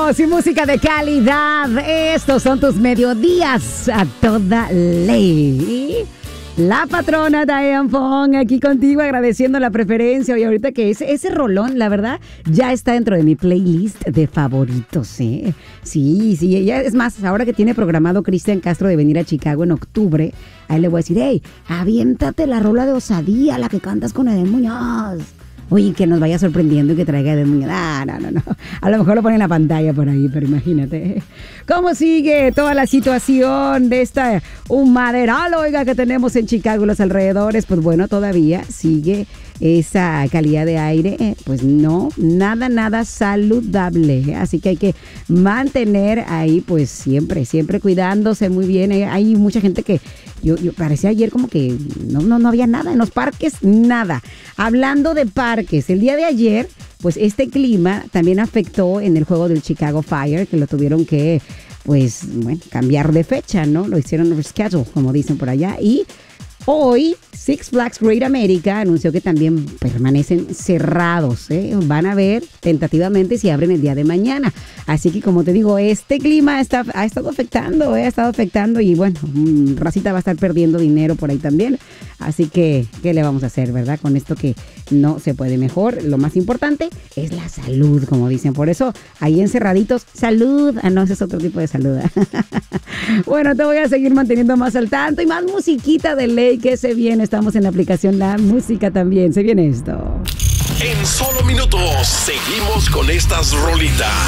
Seguimos y música de calidad. Estos son tus mediodías a toda ley. La patrona Diane Fong aquí contigo agradeciendo la preferencia. Y ahorita que ese rolón, la verdad, ya está dentro de mi playlist de favoritos, ¿eh? Sí, ya, es más, ahora que tiene programado Cristian Castro de venir a Chicago en octubre, ahí le voy a decir, hey, aviéntate la rola de Osadía, la que cantas con Edén Muñoz. Oye, que nos vaya sorprendiendo y que traiga de muñeca. No. A lo mejor lo pone en la pantalla por ahí, pero imagínate. ¿Cómo sigue toda la situación de esta humaderal, oiga, que tenemos en Chicago y los alrededores? Pues bueno, todavía sigue esa calidad de aire, pues no, nada saludable. Así que hay que mantener ahí, pues siempre cuidándose muy bien. Hay mucha gente que yo parecía ayer como que no había nada en los parques, nada. Hablando de parques, el día de ayer, pues este clima también afectó en el juego del Chicago Fire, que lo tuvieron que, pues, bueno, cambiar de fecha, ¿no? Lo hicieron reschedule, como dicen por allá, y hoy, Six Flags Great America anunció que también permanecen cerrados, ¿eh? Van a ver tentativamente si abren el día de mañana. Así que, como te digo, este clima ha estado afectando y bueno, Racita va a estar perdiendo dinero por ahí también. Así que, ¿qué le vamos a hacer, verdad? Con esto que no se puede mejor. Lo más importante es la salud, como dicen. Por eso, ahí encerraditos, salud. Ah, no, ese es otro tipo de salud. Bueno, te voy a seguir manteniendo más al tanto y más musiquita de ley que se viene. Estamos en la aplicación La Música también. Se viene esto. En solo minutos seguimos con estas rolitas.